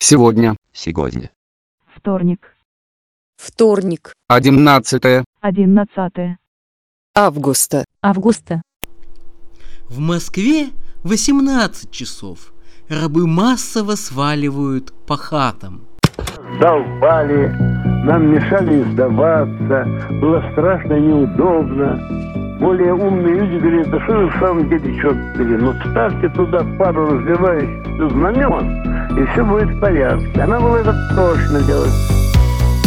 Сегодня. Сегодня. Вторник. Вторник. 11 Августа. августа. В Москве 18 часов. Рабы массово сваливают по хатам. Долбали, нам мешали сдаваться, было страшно неудобно. Более умные люди говорят: да что вы в самом деле, черт побери, ну ставьте туда пару развивающихся знамен, и все будет в порядке. А надо было это точно делать.